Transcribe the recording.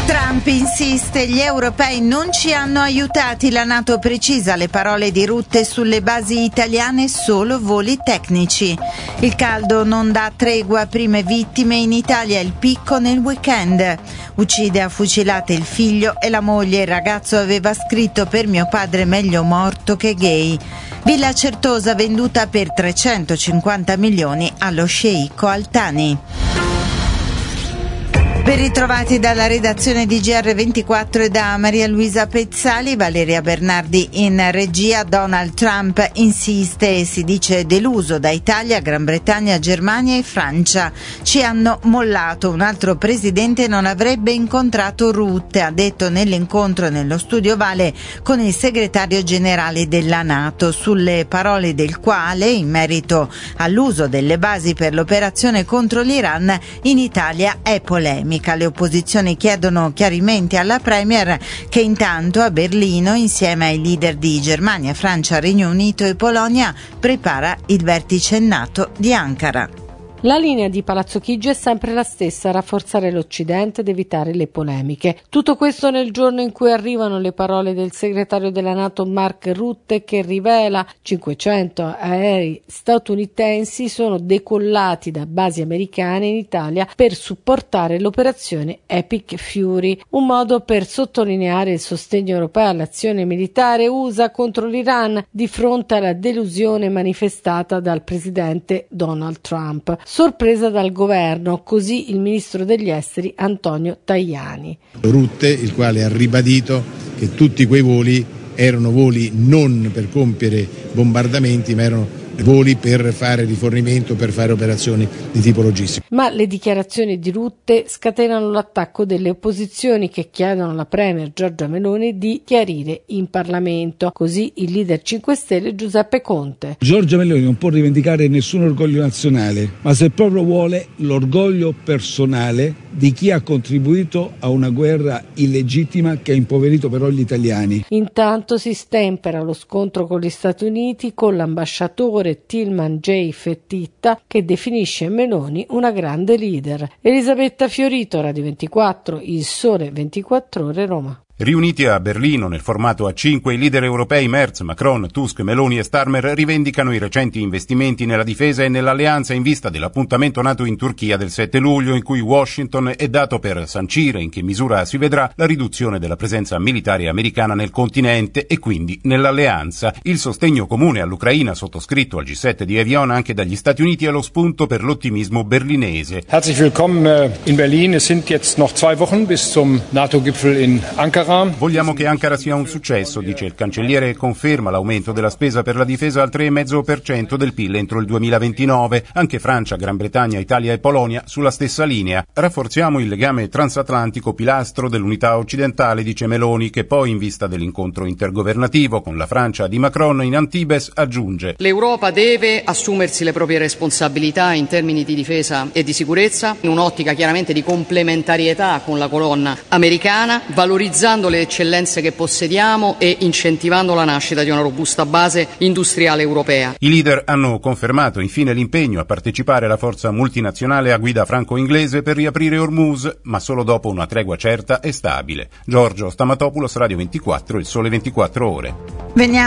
Trump insiste, gli europei non ci hanno aiutati, la NATO precisa le parole di Rutte sulle basi italiane, solo voli tecnici. Il caldo non dà tregua, prime vittime in Italia, il picco nel weekend. Uccide a fucilate il figlio e la moglie, il ragazzo aveva scritto: per mio padre meglio morto che gay. Villa Certosa venduta per 350 milioni allo sceicco Al Thani. Ben ritrovati dalla redazione di GR24 e da Maria Luisa Pezzali. Valeria Bernardi in regia. Donald Trump insiste e si dice deluso da Italia, Gran Bretagna, Germania e Francia. Ci hanno mollato. Un altro presidente non avrebbe incontrato Rutte, ha detto nell'incontro nello studio Ovale con il segretario generale della NATO, sulle parole del quale, in merito all'uso delle basi per l'operazione contro l'Iran, in Italia è polemica. Le opposizioni chiedono chiarimenti alla Premier, che intanto a Berlino, insieme ai leader di Germania, Francia, Regno Unito e Polonia, prepara il vertice NATO di Ankara. La linea di Palazzo Chigi è sempre la stessa: rafforzare l'Occidente ed evitare le polemiche. Tutto questo nel giorno in cui arrivano le parole del segretario della NATO Mark Rutte, che rivela 500 aerei statunitensi sono decollati da basi americane in Italia per supportare l'operazione Epic Fury, un modo per sottolineare il sostegno europeo all'azione militare USA contro l'Iran di fronte alla delusione manifestata dal presidente Donald Trump. Sorpresa dal governo, così il ministro degli esteri Antonio Tajani. Rutte, il quale ha ribadito che tutti quei voli erano voli non per compiere bombardamenti, ma erano voli per fare rifornimento, per fare operazioni di tipo logistico. Ma le dichiarazioni di Rutte scatenano l'attacco delle opposizioni, che chiedono alla Premier Giorgia Meloni di chiarire in Parlamento. Così il leader 5 Stelle Giuseppe Conte. Giorgia Meloni non può rivendicare nessun orgoglio nazionale, ma se proprio vuole, l'orgoglio personale di chi ha contribuito a una guerra illegittima che ha impoverito però gli italiani. Intanto si stempera lo scontro con gli Stati Uniti, con l'ambasciatore Tilman J. Fettitta, che definisce Meloni una grande leader. Elisabetta Fiorito, Radio 24, Il Sole 24 Ore, Roma. Riuniti a Berlino nel formato A5, i leader europei Merz, Macron, Tusk, Meloni e Starmer rivendicano i recenti investimenti nella difesa e nell'alleanza in vista dell'appuntamento NATO in Turchia del 7 luglio, in cui Washington è dato per sancire in che misura si vedrà la riduzione della presenza militare americana nel continente e quindi nell'alleanza. Il sostegno comune all'Ucraina sottoscritto al G7 di Evian anche dagli Stati Uniti è lo spunto per l'ottimismo berlinese. Herzlich willkommen in Berlin. Es sind jetzt noch 2 Wochen bis zum NATO-Gipfel in Ankara. Vogliamo che Ankara sia un successo, dice il cancelliere, e conferma l'aumento della spesa per la difesa al 3,5% del PIL entro il 2029. Anche Francia, Gran Bretagna, Italia e Polonia sulla stessa linea. Rafforziamo il legame transatlantico, pilastro dell'unità occidentale, dice Meloni, che poi, in vista dell'incontro intergovernativo con la Francia di Macron in Antibes, aggiunge: l'Europa deve assumersi le proprie responsabilità in termini di difesa e di sicurezza, in un'ottica chiaramente di complementarietà con la colonna americana, valorizzando le eccellenze che possediamo e incentivando la nascita di una robusta base industriale europea. I leader hanno confermato infine l'impegno a partecipare alla forza multinazionale a guida franco-inglese per riaprire Hormuz, ma solo dopo una tregua certa e stabile. Giorgio Stamatopoulos, Radio 24, Il Sole 24 Ore.